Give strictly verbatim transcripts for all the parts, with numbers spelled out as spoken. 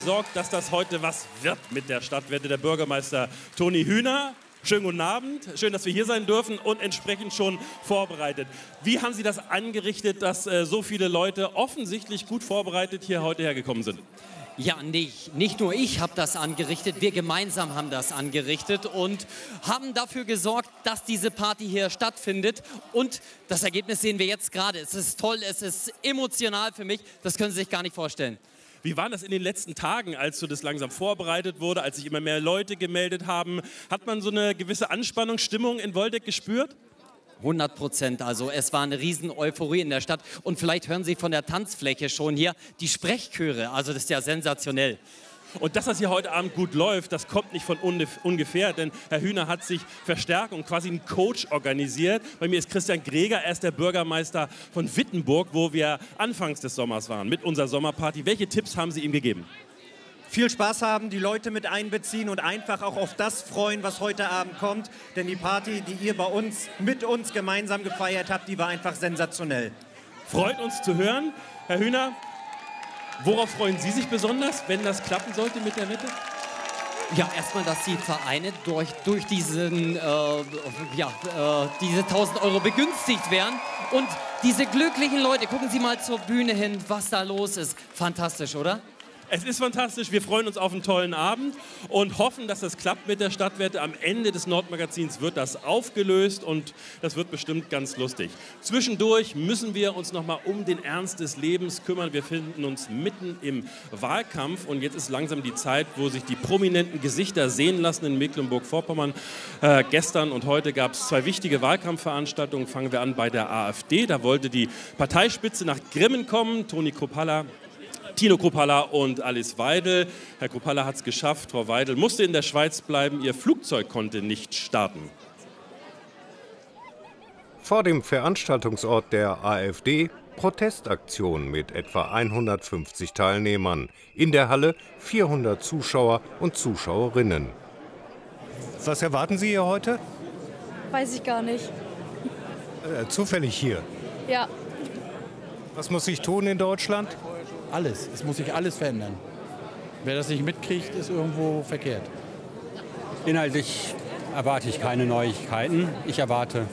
sorgt, dass das heute was wird mit der Stadtwette. Der Bürgermeister Toni Hühner. Schönen guten Abend, schön, dass wir hier sein dürfen und entsprechend schon vorbereitet. Wie haben Sie das angerichtet, dass äh, so viele Leute offensichtlich gut vorbereitet hier heute hergekommen sind? Ja, nicht, nicht nur ich habe das angerichtet, wir gemeinsam haben das angerichtet und haben dafür gesorgt, dass diese Party hier stattfindet. Und das Ergebnis sehen wir jetzt gerade. Es ist toll, es ist emotional für mich, das können Sie sich gar nicht vorstellen. Wie war das in den letzten Tagen, als so das langsam vorbereitet wurde, als sich immer mehr Leute gemeldet haben? Hat man so eine gewisse Anspannungsstimmung in Woldeck gespürt? hundert Prozent. Also es war eine riesen Euphorie in der Stadt. Und vielleicht hören Sie von der Tanzfläche schon hier die Sprechchöre. Also das ist ja sensationell. Und dass das hier heute Abend gut läuft, das kommt nicht von ungefähr, denn Herr Hühner hat sich verstärkt und quasi einen Coach organisiert. Bei mir ist Christian Greger, er ist der Bürgermeister von Wittenburg, wo wir anfangs des Sommers waren mit unserer Sommerparty. Welche Tipps haben Sie ihm gegeben? Viel Spaß haben, die Leute mit einbeziehen und einfach auch auf das freuen, was heute Abend kommt. Denn die Party, die ihr bei uns, mit uns gemeinsam gefeiert habt, die war einfach sensationell. Freut uns zu hören. Herr Hühner, worauf freuen Sie sich besonders, wenn das klappen sollte mit der Wette? Ja, erstmal, dass die Vereine durch, durch diesen, äh, ja, äh, diese tausend Euro begünstigt werden. Und diese glücklichen Leute, gucken Sie mal zur Bühne hin, was da los ist. Fantastisch, oder? Es ist fantastisch, wir freuen uns auf einen tollen Abend und hoffen, dass das klappt mit der Stadtwette. Am Ende des Nordmagazins wird das aufgelöst und das wird bestimmt ganz lustig. Zwischendurch müssen wir uns noch mal um den Ernst des Lebens kümmern. Wir befinden uns mitten im Wahlkampf und jetzt ist langsam die Zeit, wo sich die prominenten Gesichter sehen lassen in Mecklenburg-Vorpommern. Äh, gestern und heute gab es zwei wichtige Wahlkampfveranstaltungen. Fangen wir an bei der AfD. Da wollte die Parteispitze nach Grimmen kommen. Toni Kruppalla, Tino Kruppalla und Alice Weidel. Herr Kruppalla hat es geschafft. Frau Weidel musste in der Schweiz bleiben. Ihr Flugzeug konnte nicht starten. Vor dem Veranstaltungsort der AfD Protestaktion mit etwa hundertfünfzig Teilnehmern. In der Halle vierhundert Zuschauer und Zuschauerinnen. Was erwarten Sie hier heute? Weiß ich gar nicht. Äh, zufällig hier. Ja. Was muss ich tun in Deutschland? Alles. Es muss sich alles verändern. Wer das nicht mitkriegt, ist irgendwo verkehrt. Inhaltlich erwarte ich keine Neuigkeiten. Ich erwarte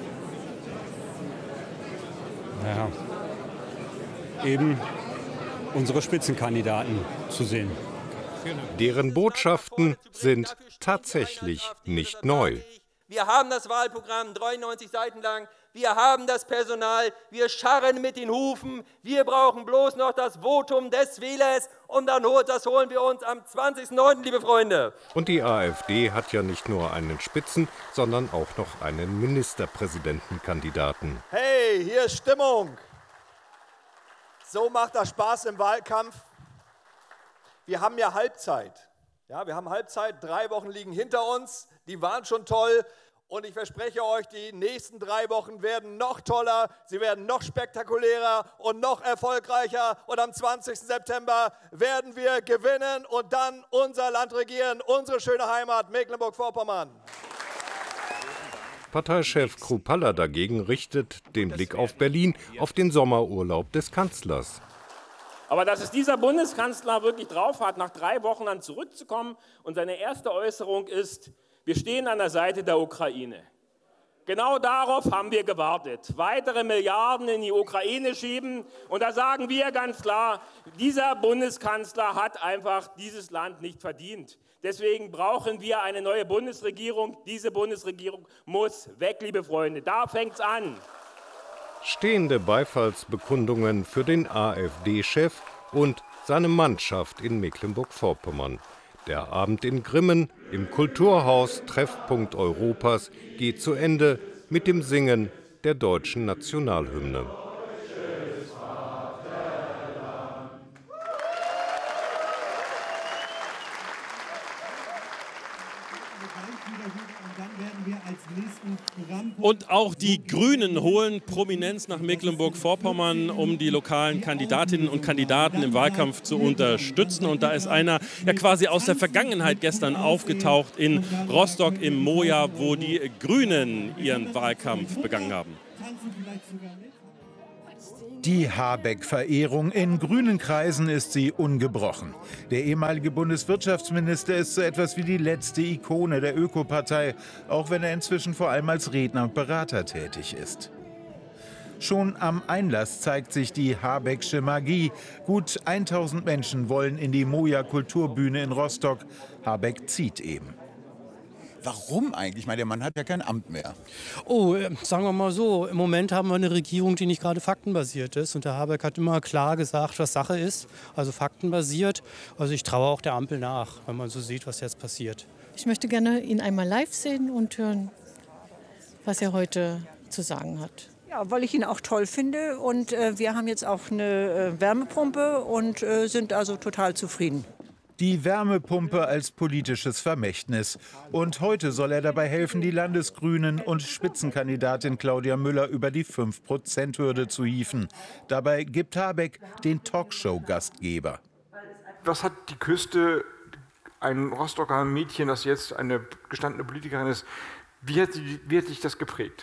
ja, eben unsere Spitzenkandidaten zu sehen. Deren Botschaften sind tatsächlich nicht neu. Wir haben das Wahlprogramm dreiundneunzig Seiten lang. Wir haben das Personal, wir scharren mit den Hufen, wir brauchen bloß noch das Votum des Wählers und dann das holen wir uns am zwanzigsten neunten, liebe Freunde. Und die AfD hat ja nicht nur einen Spitzen, sondern auch noch einen Ministerpräsidentenkandidaten. Hey, hier ist Stimmung. So macht das Spaß im Wahlkampf. Wir haben ja Halbzeit. Ja, wir haben Halbzeit, drei Wochen liegen hinter uns, die waren schon toll. Und ich verspreche euch, die nächsten drei Wochen werden noch toller, sie werden noch spektakulärer und noch erfolgreicher. Und am zwanzigsten September werden wir gewinnen und dann unser Land regieren, unsere schöne Heimat Mecklenburg-Vorpommern. Parteichef Kruppalla dagegen richtet den Blick auf Berlin, auf den Sommerurlaub des Kanzlers. Aber dass es dieser Bundeskanzler wirklich drauf hat, nach drei Wochen dann zurückzukommen und seine erste Äußerung ist: Wir stehen an der Seite der Ukraine. Genau darauf haben wir gewartet. Weitere Milliarden in die Ukraine schieben. Und da sagen wir ganz klar, dieser Bundeskanzler hat einfach dieses Land nicht verdient. Deswegen brauchen wir eine neue Bundesregierung. Diese Bundesregierung muss weg, liebe Freunde. Da fängt's an. Stehende Beifallsbekundungen für den AfD-Chef und seine Mannschaft in Mecklenburg-Vorpommern. Der Abend in Grimmen im Kulturhaus Treffpunkt Europas geht zu Ende mit dem Singen der deutschen Nationalhymne. Und auch die Grünen holen Prominenz nach Mecklenburg-Vorpommern, um die lokalen Kandidatinnen und Kandidaten im Wahlkampf zu unterstützen. Und da ist einer ja quasi aus der Vergangenheit gestern aufgetaucht in Rostock im Moja, wo die Grünen ihren Wahlkampf begangen haben. Die Habeck-Verehrung in grünen Kreisen ist sie ungebrochen. Der ehemalige Bundeswirtschaftsminister ist so etwas wie die letzte Ikone der Ökopartei, auch wenn er inzwischen vor allem als Redner und Berater tätig ist. Schon am Einlass zeigt sich die Habecksche Magie. Gut tausend Menschen wollen in die Moja Kulturbühne in Rostock. Habeck zieht eben. Warum eigentlich? Ich meine, der Mann hat ja kein Amt mehr. Oh, sagen wir mal so, im Moment haben wir eine Regierung, die nicht gerade faktenbasiert ist. Und der Habeck hat immer klar gesagt, was Sache ist, also faktenbasiert. Also ich traue auch der Ampel nach, wenn man so sieht, was jetzt passiert. Ich möchte gerne ihn einmal live sehen und hören, was er heute zu sagen hat. Ja, weil ich ihn auch toll finde. Und äh, wir haben jetzt auch eine äh, Wärmepumpe und äh, sind also total zufrieden. Die Wärmepumpe als politisches Vermächtnis. Und heute soll er dabei helfen, die Landesgrünen und Spitzenkandidatin Claudia Müller über die fünf Prozent Hürde zu hieven. Dabei gibt Habeck den Talkshow-Gastgeber. Was hat die Küste, ein Rostocker Mädchen, das jetzt eine gestandene Politikerin ist, wie hat, sie, wie hat sich das geprägt?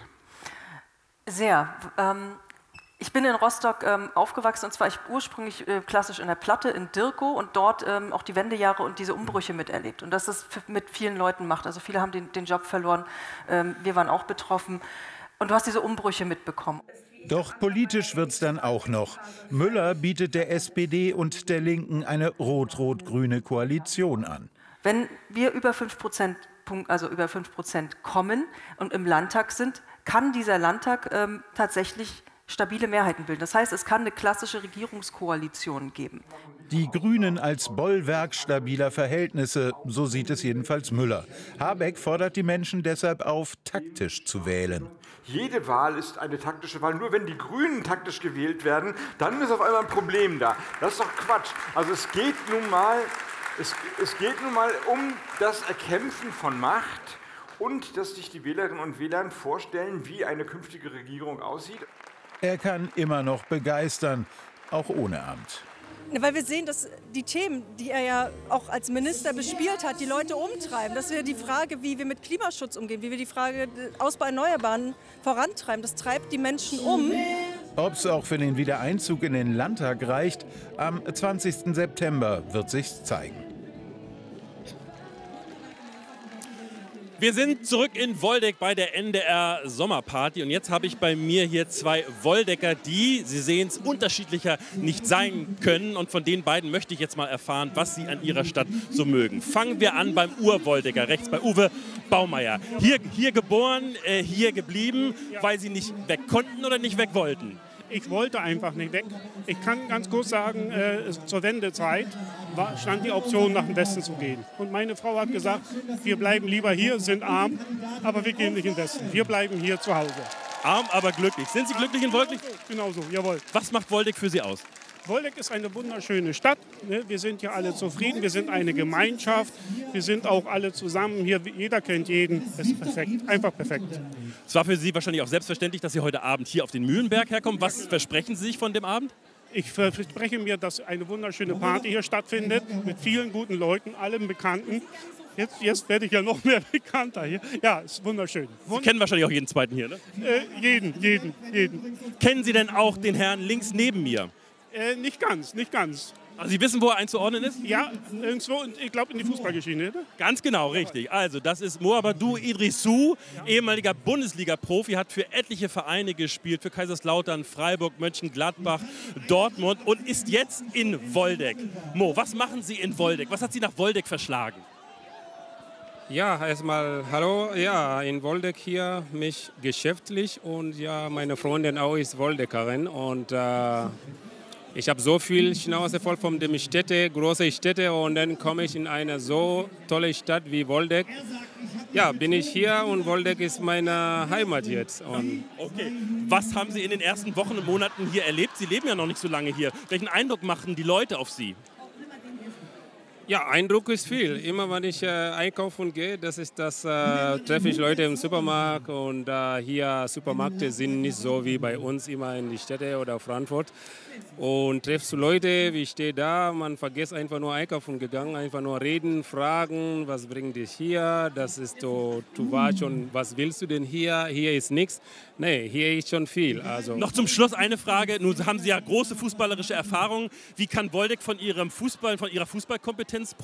Sehr. Ähm Ich bin in Rostock ähm, aufgewachsen, und zwar ich ursprünglich äh, klassisch in der Platte in Dirkow und dort ähm, auch die Wendejahre und diese Umbrüche miterlebt. Und das das mit vielen Leuten macht. Also viele haben den, den Job verloren, ähm, wir waren auch betroffen. Und du hast diese Umbrüche mitbekommen. Doch politisch wird's dann auch noch. Müller bietet der S P D und der Linken eine rot-rot-grüne Koalition an. Wenn wir über fünf Prozent, also über fünf Prozent kommen und im Landtag sind, kann dieser Landtag ähm, tatsächlich stabile Mehrheiten bilden. Das heißt, es kann eine klassische Regierungskoalition geben. Die Grünen als Bollwerk stabiler Verhältnisse, so sieht es jedenfalls Müller. Habeck fordert die Menschen deshalb auf, taktisch zu wählen. Jede Wahl ist eine taktische Wahl. Nur wenn die Grünen taktisch gewählt werden, dann ist auf einmal ein Problem da. Das ist doch Quatsch. Also es geht nun mal, es, es geht nun mal um das Erkämpfen von Macht und dass sich die Wählerinnen und Wähler vorstellen, wie eine künftige Regierung aussieht. Er kann immer noch begeistern, auch ohne Amt. Weil wir sehen, dass die Themen, die er ja auch als Minister bespielt hat, die Leute umtreiben. Dass wir die Frage, wie wir mit Klimaschutz umgehen, wie wir die Frage Ausbau Erneuerbaren vorantreiben, das treibt die Menschen um. Ob es auch für den Wiedereinzug in den Landtag reicht, am zwanzigsten September wird sich's zeigen. Wir sind zurück in Woldeck bei der N D R-Sommerparty und jetzt habe ich bei mir hier zwei Woldecker, die, Sie sehen es, unterschiedlicher nicht sein können, und von den beiden möchte ich jetzt mal erfahren, was sie an ihrer Stadt so mögen. Fangen wir an beim Ur-Woldecker, rechts bei Uwe Baumeier. Hier, hier geboren, äh, hier geblieben, weil Sie nicht weg konnten oder nicht weg wollten? Ich wollte einfach nicht weg. Ich kann ganz kurz sagen, äh, zur Wendezeit war, stand die Option, nach dem Westen zu gehen. Und meine Frau hat gesagt, wir bleiben lieber hier, sind arm, aber wir gehen nicht in den Westen. Wir bleiben hier zu Hause. Arm, aber glücklich. Sind Sie glücklich in Woldeck? Genau so, jawohl. Was macht Woldeck für Sie aus? Woldeck ist eine wunderschöne Stadt. Wir sind hier alle zufrieden. Wir sind eine Gemeinschaft. Wir sind auch alle zusammen hier. Jeder kennt jeden. Das ist perfekt. Einfach perfekt. Es war für Sie wahrscheinlich auch selbstverständlich, dass Sie heute Abend hier auf den Mühlenberg herkommen. Was versprechen Sie sich von dem Abend? Ich verspreche mir, dass eine wunderschöne Party hier stattfindet. Mit vielen guten Leuten, allen Bekannten. Jetzt, jetzt werde ich ja noch mehr bekannter hier. Ja, ist wunderschön. Sie kennen wahrscheinlich auch jeden zweiten hier, ne? Äh, jeden, jeden, jeden. Kennen Sie denn auch den Herrn links neben mir? Äh, nicht ganz, nicht ganz. Also Sie wissen, wo er einzuordnen ist? Ja, irgendwo, ich glaube in die Fußballgeschichte. Ne? Ganz genau, richtig. Also das ist Mohamedou Idrissou, ehemaliger Bundesliga-Profi, hat für etliche Vereine gespielt, für Kaiserslautern, Freiburg, Mönchengladbach, Dortmund und ist jetzt in Woldeck. Mo, was machen Sie in Woldeck? Was hat Sie nach Woldeck verschlagen? Ja, erstmal hallo. Ja, in Woldeck hier mich geschäftlich und ja, meine Freundin auch ist Woldeckerin und äh, ich habe so viel Schnauze voll von den Städten, große Städte, und dann komme ich in eine so tolle Stadt wie Woldeck. Ja, bin ich hier und Woldeck ist meine Heimat jetzt. Und okay. Was haben Sie in den ersten Wochen und Monaten hier erlebt? Sie leben ja noch nicht so lange hier. Welchen Eindruck machen die Leute auf Sie? Ja, Eindruck ist viel. Immer wenn ich äh, einkaufen gehe, das ist das, äh, treffe ich Leute im Supermarkt und äh, hier Supermärkte sind nicht so wie bei uns immer in die Städte oder Frankfurt. Und triffst du Leute, wie ich stehe da, man vergisst einfach nur einkaufen gegangen, einfach nur reden, fragen, was bringt dich hier, das ist so, du warst schon, was willst du denn hier, hier ist nichts. Nee, hier ist schon viel. Also noch zum Schluss eine Frage, nun haben Sie ja große fußballerische Erfahrung, wie kann Woldeck von Ihrem Fußball, von Ihrer Fußballkompetenz